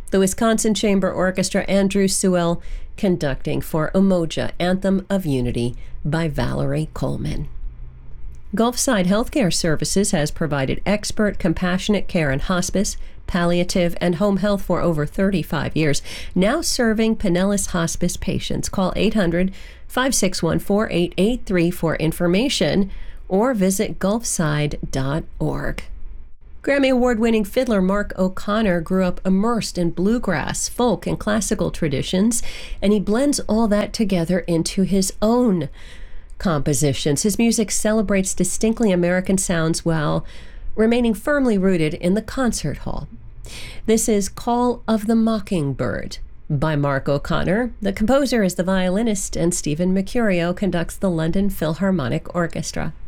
The Wisconsin Chamber Orchestra, Andrew Sewell conducting for Umoja, Anthem of Unity by Valerie Coleman. Gulfside Healthcare Services has provided expert, compassionate care in hospice, palliative, and home health for over 35 years, now serving Pinellas Hospice patients. Call 800-561-4883 for information or visit gulfside.org. Grammy Award-winning fiddler Mark O'Connor grew up immersed in bluegrass, folk, and classical traditions, and he blends all that together into his own compositions. His music celebrates distinctly American sounds while remaining firmly rooted in the concert hall. This is Call of the Mockingbird by Mark O'Connor. The composer is the violinist, and Stephen Mercurio conducts the London Philharmonic Orchestra.